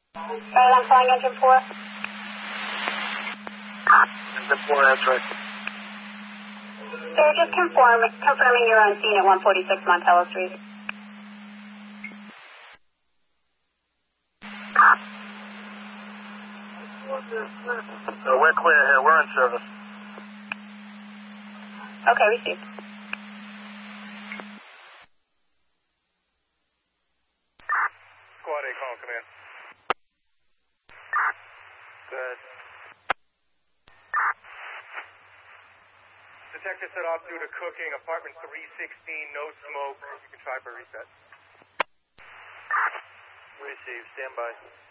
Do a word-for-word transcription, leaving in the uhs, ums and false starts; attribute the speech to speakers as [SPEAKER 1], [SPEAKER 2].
[SPEAKER 1] Right, I'm calling engine four.
[SPEAKER 2] Engine four, that's right.
[SPEAKER 1] Sir, just confirm, confirming you're on scene at one forty-six Montella Street.
[SPEAKER 2] So we're clear here. We're in service.
[SPEAKER 1] Okay, received.
[SPEAKER 2] Squad A, call command. Good. Detective set off due to cooking. Apartment three sixteen, no smoke. You can try for reset. Receive. Stand by.